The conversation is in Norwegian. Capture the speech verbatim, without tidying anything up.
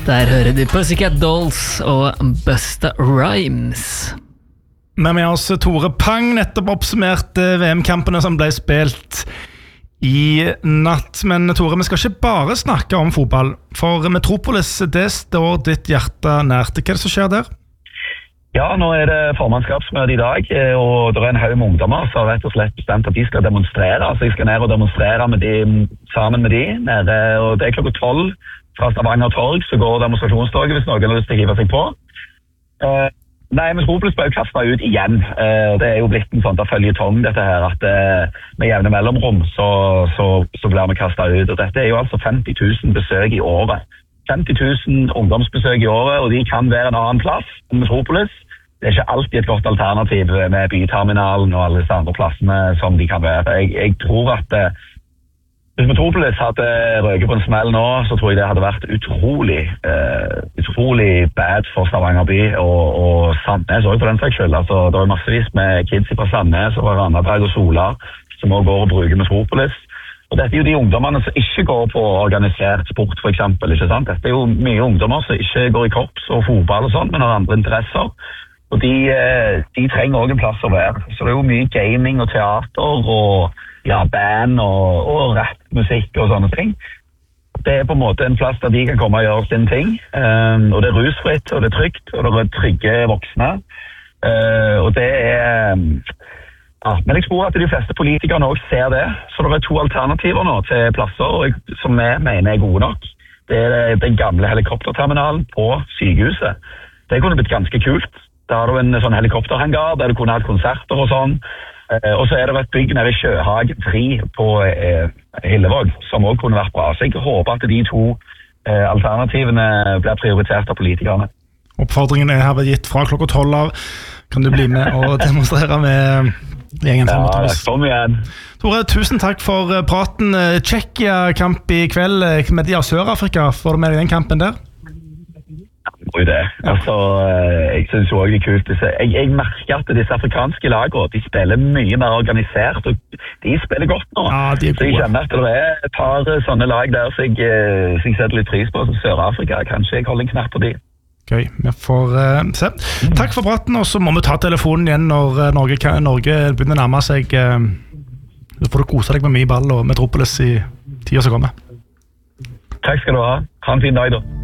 Der hører du Pussycat Dolls og Busta Rhymes. Men med oss Tore Pang, nettopp oppsummert V M-kampene som ble spilt i natt. Men Tore, vi skal ikke bare snakke om fotball, for Metropolis, det står ditt hjerte nært. Hva er det som skjer der? Ja, nå er det formannskapsmøte i dag, og det er en haug med ungdommer som har rett og slett bestemt at de skal demonstrere. Så jeg skal ned og demonstrere med de, sammen med de, nede, og det er klokka tolv. Fra Stavanger Torg så går demonstrasjonstoget hvis noen har lyst til å hive seg på. Uh, nei, Metropolis ble jo kastet ut igjen. Uh, det er jo blitt en sånn føljetong dette her, at uh, med jevne mellomrom så, så, så blir vi kastet ut. Og dette er jo altså femti tusen besøk i året. femti tusen ungdomsbesøk i året, og de kan være en annen plass enn Metropolis. Det er ikke alltid et godt alternativ med byterminalen og alle disse andre plassene som de kan være. Jeg, jeg tror at uh, Hvis Metropolis hadde røket på en smell nå, så tror jeg det hadde vært utrolig, uh, utrolig bad for Stavanger by og, og Sandnes også på den saks skyld. Altså, det er massevis med kids fra Sandnes og Randaberg og Sola som også går og bruker Metropolis. Og dette er jo de ungdommene som ikke går på organisert sport, for eksempel, ikke sant? Dette er jo mye ungdommer som ikke går i korps og fotball og sånt, men har andre interesser. Og de, de trenger også en plass å være. Så det er jo mye gaming og teater og ja, band og, og rappmusikk og sånne ting. Det er på en måte en plass der de kan komme og gjøre sin ting. Um, og det er rusfritt, og det er trygt, og det er trygge voksne. Uh, og det er... Ja, men jeg tror at de fleste politikerne også ser det. Så det er to alternativer nå til plasser som vi mener er gode nok. Det er den gamle helikopterterminalen på sykehuset. Det kunne blitt ganske kult. Der har du en sånn helikopterhangar der du kunne hatt konserter og sånn. Uh, og så er det et bygg nede i Sjøhagen fri på uh, Hillevåg, som også kunne vært bra. Så jeg håper at de to uh, alternativene blir prioritert av politikerne. Oppfordringen er her gitt fra klokka tolv av. Kan du bli med og demonstrere med gjengen fra Metropolis? Ja, kom igjen. Tore, tusen takk for praten. Tsjekkia-kamp i kveld med de av Sør-Afrika. Får du med deg den kampen der? Og det. Altså, jeg synes jo også det er kult. Jeg, jeg merker at disse afrikanske lagene, de spiller mye mer organisert, og de spiller godt nå. Ja, de er gode. Så jeg kjenner at det er et par sånne lag der som jeg, så jeg setter litt pris på, som Sør-Afrika. Kanskje jeg holder en knapp på de. Gøy, vi får uh, se. Takk for praten, og så må vi ta telefonen igjen når uh, Norge, Norge begynner å nærme seg. Uh, så får du kose deg med mye ball og Metropolis i tiden som kommer. Takk skal du ha. Ha en fin dag da.